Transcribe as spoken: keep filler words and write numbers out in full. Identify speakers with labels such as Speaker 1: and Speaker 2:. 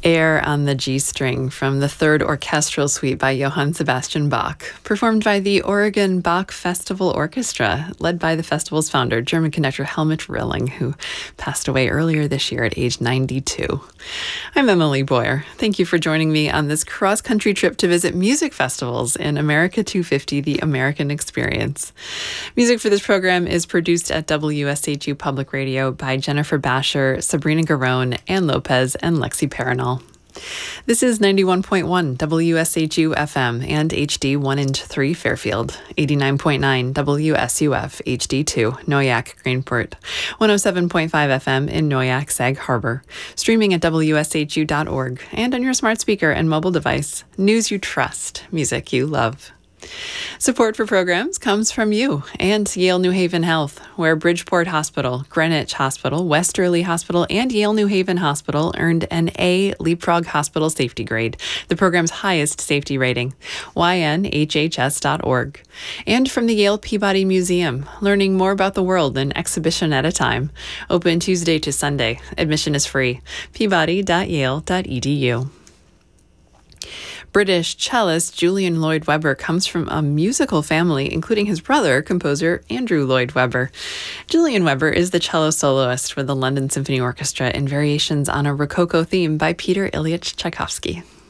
Speaker 1: Air on the G String from the Third Orchestral Suite by Johann Sebastian Bach, performed by the Oregon Bach Festival Orchestra, led by the festival's founder, German conductor Helmut Rilling, who passed away earlier this year at age ninety-two. I'm Emily Boyer. Thank you for joining me on this cross-country trip to visit music festivals in America two fifty, The American Experience. Music for this program is produced at W S H U Public Radio by Jennifer Basher, Sabrina Garone, Ann Lopez, and Lexi Paranol. This is ninety-one point one W S H U F M and H D one and three Fairfield, eighty-nine point nine W S U F H D two Noyak Greenport, one oh seven point five F M in Noyak Sag Harbor, streaming at W S H U dot org and on your smart speaker and mobile device. News you trust, music you love. Support for programs comes from you and Yale New Haven Health, where Bridgeport Hospital, Greenwich Hospital, Westerly Hospital, and Yale New Haven Hospital earned an A Leapfrog Hospital Safety Grade, the program's highest safety rating, Y N H H S dot org. And from the Yale Peabody Museum, learning more about the world an exhibition at a time. Open Tuesday to Sunday. Admission is free. peabody dot yale dot e d u. British cellist Julian Lloyd Webber comes from a musical family, including his brother, composer Andrew Lloyd Webber. Julian Webber is the cello soloist with the London Symphony Orchestra in variations on a Rococo theme by Peter Ilyich Tchaikovsky.